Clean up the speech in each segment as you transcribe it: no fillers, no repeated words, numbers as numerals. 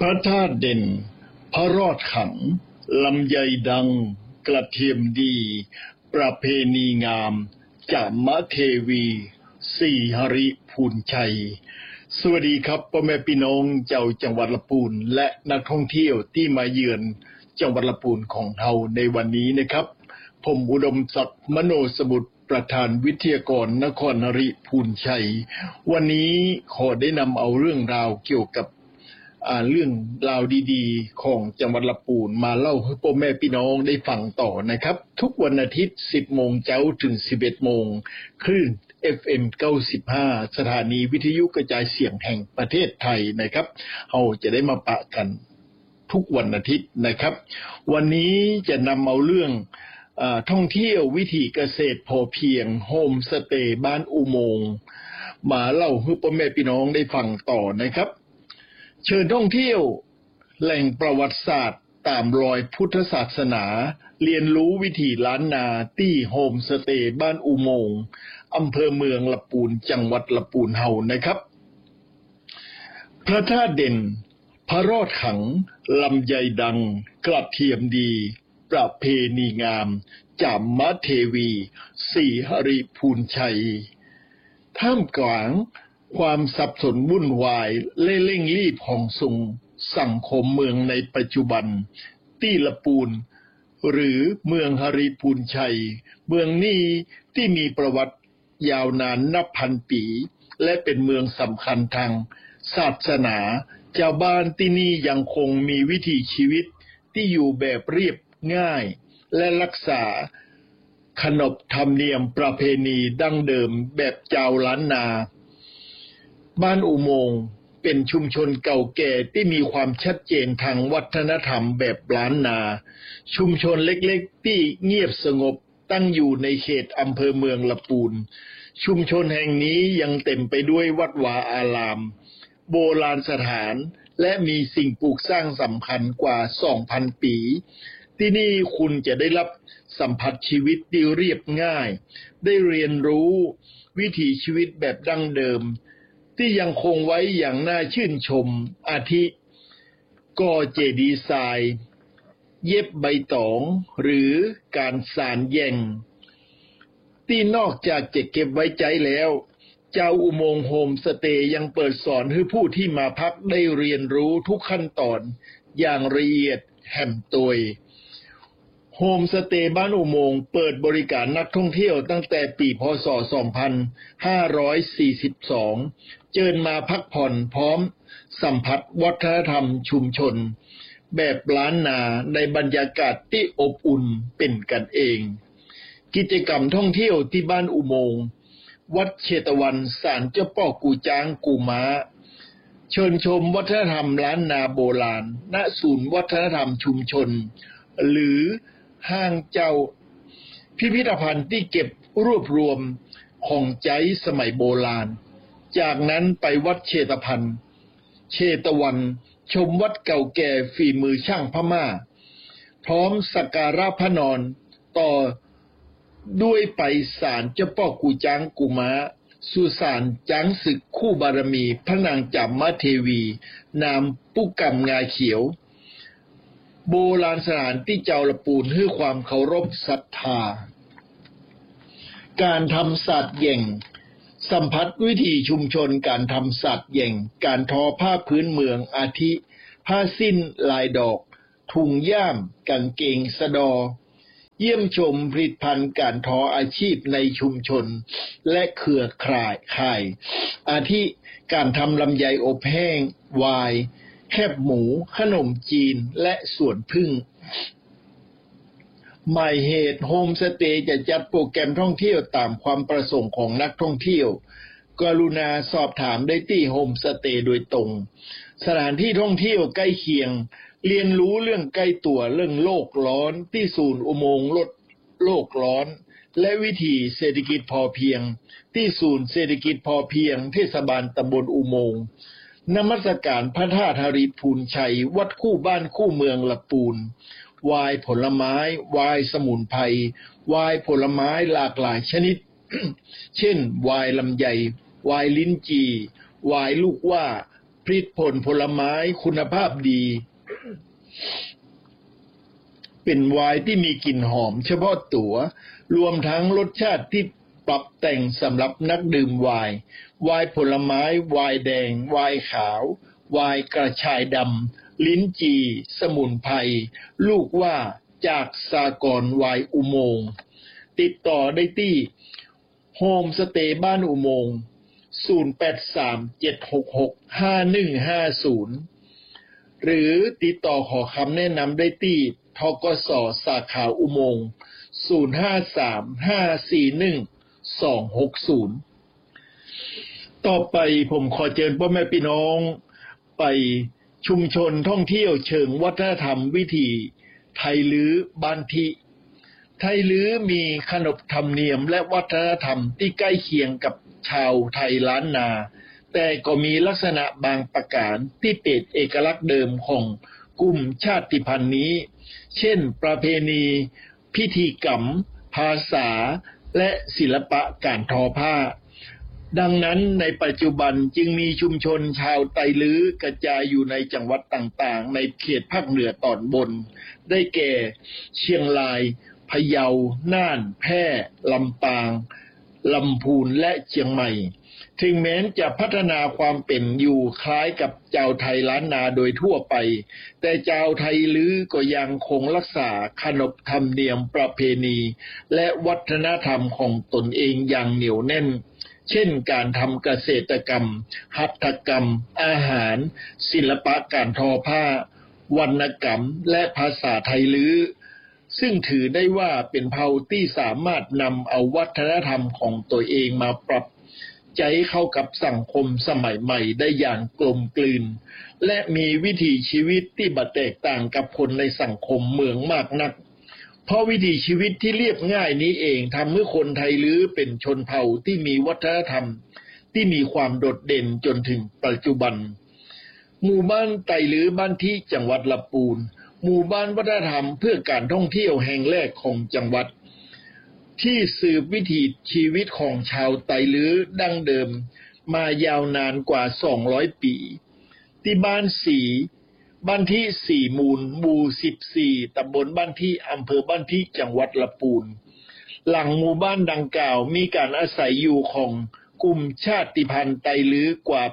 ระธาตุเด่นพระรอดขังลำไยดังกระเทียมดีประเพณีงามจามเทวีสีหริพูนชัยสวัสดีครับพ่อแม่พี่น้องเจ้าจังหวัดลำพูนและนักท่องเที่ยวที่มาเยือนจังหวัดลำพูนของเราในวันนี้นะครับผมอุดมศักดิ์มโนสมุทรประธานวิทยากรนครหริพูนชัยวันนี้ขอได้นำเอาเรื่องราวเกี่ยวกับเรื่องราวดีๆของจังหวัดลำพูนมาเล่าให้พ่อแม่พี่น้องได้ฟังต่อนะครับทุกวันอาทิตย์ 10 โมงเช้าถึง 11 โมงคลื่น FM 95 สถานีวิทยุกระจายเสียงแห่งประเทศไทยนะครับเราจะได้มาปะกันทุกวันอาทิตย์นะครับวันนี้จะนำเอาเรื่องท่องเที่ยววิถีเกษตรพอเพียงโฮมสเตย์บ้านอุโมงค์มาเล่าให้พ่อแม่พี่น้องได้ฟังต่อนะครับเชิญท่องเที่ยวแหล่งประวัติศาสตร์ตามรอยพุทธศาสนาเรียนรู้วิถีล้านนาที่โฮมสเตย์บ้านอุโมงค์อำเภอเมืองลำพูนจังหวัดลำพูนเฮานะครับพระธาตุเด่นพระรอดขังลำไยดังกระเทียมดีประเพณีงามจามเทวีสีหริพูนชัยท่ามกลางความสับสนวุ่นวายและเร่งรีบของสังคมเมืองในปัจจุบันที่ลำพูนหรือเมืองหริพูนชัยเมืองนี้ที่มีประวัติยาวนานนับพันปีและเป็นเมืองสำคัญทางศาสนาชาวบ้านที่นี่ยังคงมีวิถีชีวิตที่อยู่แบบเรียบง่ายและรักษาขนบธรรมเนียมประเพณีดั้งเดิมแบบชาวล้านนาบ้านอุโมงค์เป็นชุมชนเก่าแก่ที่มีความชัดเจนทางวัฒนธรรมแบบล้านนาชุมชนเล็กๆที่เงียบสงบตั้งอยู่ในเขตอำเภอเมืองลำพูนชุมชนแห่งนี้ยังเต็มไปด้วยวัดวาอารามโบราณสถานและมีสิ่งปลูกสร้างสำคัญกว่า 2,000 ปีที่นี่คุณจะได้รับสัมผัสชีวิตที่เรียบง่ายได้เรียนรู้วิถีชีวิตแบบดั้งเดิมที่ยังคงไว้อย่างน่าชื่นชมอาทิก่อเจดีย์ทรายเย็บใบตองหรือการสานแย่งที่นอกจากจะเก็บไว้ใจแล้วเจ้าอุโมงค์โฮมสเตย์ยังเปิดสอนให้ผู้ที่มาพักได้เรียนรู้ทุกขั้นตอนอย่างละเอียดแห่มตวยโฮมสเตย์บ้านอุโมงค์เปิดบริการนักท่องเที่ยวตั้งแต่ปีพ.ศ. 2542เชิญมาพักผ่อนพร้อมสัมผัสวัฒนธรรมชุมชนแบบล้านนาในบรรยากาศที่อบอุ่นเป็นกันเองกิจกรรมท่องเที่ยวที่บ้านอุโมงค์วัดเชตวันศาลเจ้าพ่อกูจางกูม้าเชิญชมวัฒนธรรมล้านนาโบราณณศูนย์วัฒนธรรมชุมชนหรือห้างเจ้าพิพิธภัณฑ์ที่เก็บรวบรวมของใช้สมัยโบราณจากนั้นไปวัดเชตวันชมวัดเก่าแก่ฝีมือช่างพม่าพร้อมสักการะพระนอนต่อด้วยไปศาลเจ้าพ่อกูจางกูม้าสุสานจ้างศึกคู่บารมีพระนางจามเทวีนามปุกกำงาเขียวโบราณสถานที่เจ้าลำพูนให้ความเคารพศรัทธาการทำสัตว์แย่งสัมผัสวิถีชุมชนการทำสัตว์แย่งการทอผ้าพื้นเมืองอาทิผ้าสิ้นลายดอกถุงย่ามกางเกงสะดอเยี่ยมชมผลิตภัณฑ์การทออาชีพในชุมชนและเครือข่ายอาทิการทำลำไยอบแห้งไวน์แคบหมูขนมจีนและสวนผึ้งหมายเหตุโฮมสเตย์จะจัดโปรแกรมท่องเที่ยวตามความประสงค์ของนักท่องเที่ยวกรุณาสอบถามได้ที่โฮมสเตย์โดยตรงสถานที่ท่องเที่ยวใกล้เคียงเรียนรู้เรื่องใกล้ตัวเรื่องโลกร้อนที่ศูนย์อุโมงค์ลดโลกร้อนและวิถีเศรษฐกิจพอเพียงที่ศูนย์เศรษฐกิจพอเพียงเทศบาลตำบลอุโมงค์นมัสการพระธาตุหริพูนชัยวัดคู่บ้านคู่เมืองลำพูนไวน์ผลไม้ไวน์สมุนไพรไวน์ผลไม้หลากหลายชนิด เช่นไวน์ลำไยไวน์ลิ้นจี่ไวน์ลูกว่าผลิตผลผลไม้คุณภาพดีเป็นไวน์ที่มีกลิ่นหอมเฉพาะตัวรวมทั้งรสชาติที่ปรับแต่งสำหรับนักดื่มไวน์ผลไม้ไวน์แดงไวน์ขาวไวน์กระชายดำลิ้นจี่สมุนไพรลูกว่าจากสากรณ์ไวน์อุโมงค์ติดต่อได้ที่โฮมสเตย์บ้านอุโมงค์0837665150หรือติดต่อขอคำแนะนำได้ที่ธกส.สาขาอุโมงค์0535402260ต่อไปผมขอเชิญพ่อแม่พี่น้องไปชุมชนท่องเที่ยวเชิงวัฒนธรรมวิถีไทยลื้อบ้านทิไทยลื้อมีขนบธรรมเนียมและวัฒนธรรมที่ใกล้เคียงกับชาวไทยล้านนาแต่ก็มีลักษณะบางประการที่เป็นเอกลักษณ์เดิมของกลุ่มชาติพันธุ์นี้เช่นประเพณีพิธีกรรมภาษาและศิลปะการทอผ้าดังนั้นในปัจจุบันจึงมีชุมชนชาวไตลื้อกระจายอยู่ในจังหวัดต่างๆในเขตภาคเหนือตอนบนได้แก่เชียงรายพะเยาน่านแพร่ลำปางลำพูนและเชียงใหม่ถึงแม้จะพัฒนาความเป็นอยู่คล้ายกับเจ้าไทยล้านนาโดยทั่วไปแต่เจ้าไทยลื้อก็ยังคงรักษาขนบธรรมเนียมประเพณีและวัฒนธรรมของตนเองอย่างเหนียวแน่นเช่นการทำเกษตรกรรมหัตถกรรมอาหารศิลปะการทอผ้าวรรณกรรมและภาษาไทยลื้อซึ่งถือได้ว่าเป็นเผ่าที่สามารถนำเอาวัฒนธรรมของตัวเองมาปรับใจเข้ากับสังคมสมัยใหม่ได้อย่างกลมกลืนและมีวิถีชีวิตที่บ่แตกต่างกับคนในสังคมเมืองมากนักเพราะวิถีชีวิตที่เรียบง่ายนี้เองทำให้คนไทยลื้อเป็นชนเผ่าที่มีวัฒนธรรมที่มีความโดดเด่นจนถึงปัจจุบันหมู่บ้านไตลื้อบ้านที่จังหวัดลำพูนหมู่บ้านวัฒนธรรมเพื่อการท่องเที่ยวแห่งแรกของจังหวัดที่สืบวิถีชีวิตของชาวไตลื้อดั้งเดิมมายาวนานกว่า200ปีที่บ้านที่สี่มูลหมู่14ตำบลบ้านที่อำเภอบ้านที่จังหวัดลำพูนหลังหมู่บ้านดังกล่าวมีการอาศัยอยู่ของกลุ่มชาติพันธุ์ไตลื้อกว่า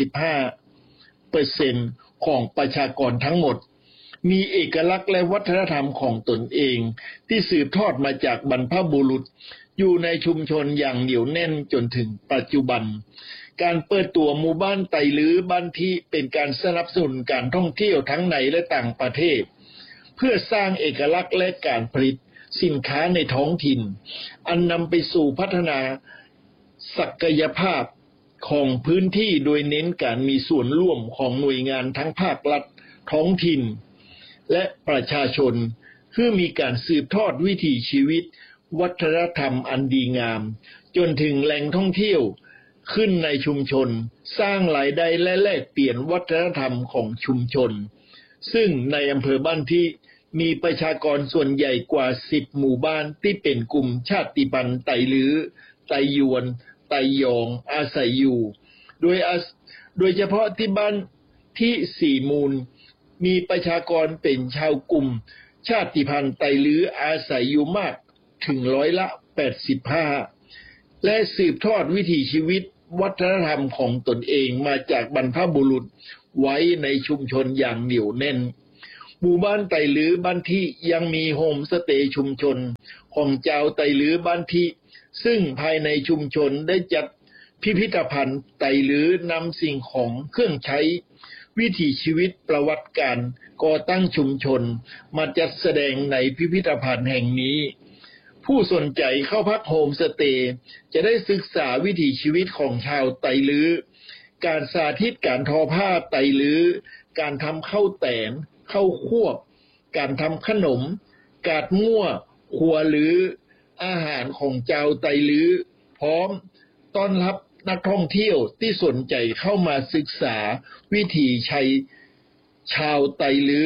85% ของประชากรทั้งหมดมีเอกลักษณ์และวัฒนธรรมของตนเองที่สืบทอดมาจากบรรพบุรุษอยู่ในชุมชนอย่างเหนียวแน่นจนถึงปัจจุบันการเปิดตัวหมู่บ้านไตลื้อบ้านที่เป็นการสนับสนุนการท่องเที่ยวทั้งในและต่างประเทศเพื่อสร้างเอกลักษณ์และการผลิตสินค้าในท้องถิ่นอันนำไปสู่พัฒนาศักยภาพของพื้นที่โดยเน้นการมีส่วนร่วมของหน่วยงานทั้งภาครัฐท้องถิ่นและประชาชนเพื่อมีการสืบทอดวิถีชีวิตวัฒนธรรมอันดีงามจนถึงแหล่งท่องเที่ยวขึ้นในชุมชนสร้างรายได้และแลกเปลี่ยนวัฒนธรรมของชุมชนซึ่งในอำเภอบ้านที่มีประชากรส่วนใหญ่กว่า10หมู่บ้านที่เป็นกลุ่มชาติพันธุ์ไตลื้อไตยวนไตยองอาศัยอยู่โดยเฉพาะที่บ้านที่สี่มูลมีประชากรเป็นชาวกลุ่มชาติพันธุ์ไตลื้ออาศัยอยู่มากถึง85%และสืบทอดวิถีชีวิตวัฒนธรรมของตนเองมาจากบรรพบุรุษไว้ในชุมชนอย่างเหนียวแน่นหมู่บ้านไตลื้อบ้านที่ยังมีโฮมสเตย์ชุมชนของเจ้าไตลื้อบ้านที่ซึ่งภายในชุมชนได้จัดพิพิธภัณฑ์ไตลื้อนำสิ่งของเครื่องใช้วิถีชีวิตประวัติการก่อตั้งชุมชนมาจัดแสดงในพิพิธภัณฑ์แห่งนี้ผู้สนใจเข้าพักโฮมสเตย์จะได้ศึกษาวิถีชีวิตของชาวไตลื้อการสาธิตการทอผ้าไตลื้อการทำข้าวแตนข้าวควบการทำขนมกาดมั่วขัวลื้ออาหารของเจ้าไตลื้อพร้อมต้อนรับนักท่องเที่ยวที่สนใจเข้ามาศึกษาวิถีชาวไตลื้อ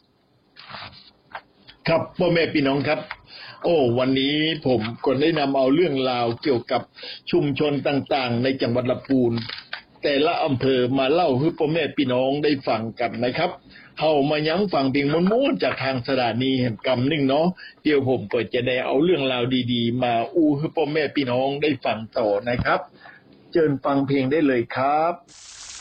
ครับพ่อแม่พี่น้องครับวันนี้ผมก็ได้นำเอาเรื่องราวเกี่ยวกับชุมชนต่างๆในจังหวัดลำพูนแต่ละอำเภอมาเล่าให้พ่อแม่พี่น้องได้ฟังกันนะครับเฮามายังฟังเพลงม้วนๆจากทางสถานีแห่งกำนึงเนาะเดี๋ยวผมก็จะได้เอาเรื่องราวดีๆมาอู้ให้พ่อแม่พี่น้องได้ฟังต่อนะครับเชิญฟังเพลงได้เลยครับ